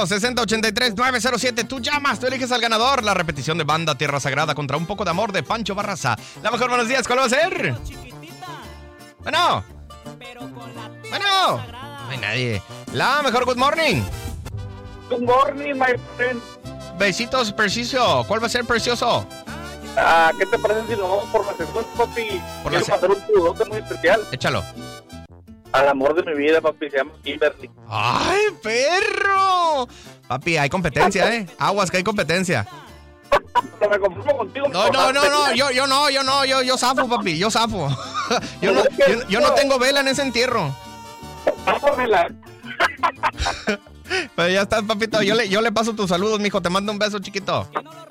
6083-907. Tú llamas, tú eliges al ganador. La repetición de Banda Tierra Sagrada contra Un Poco de Amor de Pancho Barraza. La mejor, buenos días, ¿cuál va a ser? Bueno. No hay nadie. La mejor, good morning. Good morning, my friend. Besitos, Preciso. ¿Cuál va a ser, Precioso? ¿Qué te parece si nos vamos por la segunda, papi? Por la Quiero pasar un saludote muy especial Échalo. al amor de mi vida, papi. Se llama Kimberly. ¡Ay, perro! Papi, hay competencia, ¿eh? Aguas, que hay competencia. Me conformo contigo. Yo zafo, papi, yo zafo. yo no tengo vela en ese entierro. Pásamela. Pero ya estás, papito, yo le paso tus saludos, mijo, te mando un beso, chiquito.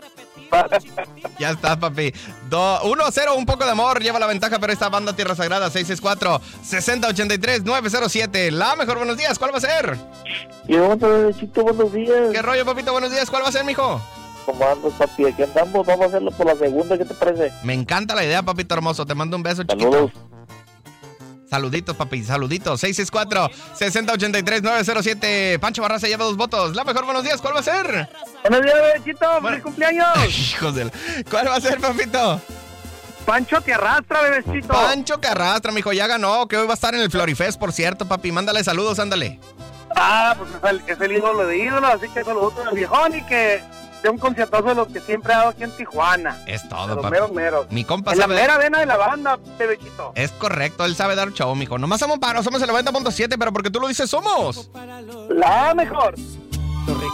Ya estás, papi. 1-0, Un Poco de Amor, lleva la ventaja, pero esta Banda Tierra Sagrada, 664-6083-907. La mejor, buenos días, ¿cuál va a ser? Bebecito, buenos días. ¿Qué rollo, papito, buenos días, cuál va a ser, mijo? ¿Cómo andas, papi? Aquí andamos, vamos a hacerlo por la segunda, ¿qué te parece? Me encanta la idea, papito hermoso, te mando un beso, chiquito. Saludos. Saluditos, papi, saluditos. 664-6083-907. Pancho Barraza lleva 2 votos. La mejor, buenos días, ¿cuál va a ser? Buenos días, bebecito. ¡Feliz cumpleaños! Hijos del... ¿Cuál va a ser, papito? Pancho que arrastra, bebecito. Pancho que arrastra, mijo, ya ganó, que hoy va a estar en el Florifest, por cierto, papi. Mándale saludos, ándale. Pues es el ídolo de ídolos, así que saludos al viejón y que sea un conciertazo de lo que siempre ha dado aquí en Tijuana. Es todo, de los papi. meros. Mi compa En la sabe... mera vena de la banda, bebecito. Es correcto, él sabe dar show, mijo. Nomás somos el 90.7, pero porque tú lo dices, somos La mejor.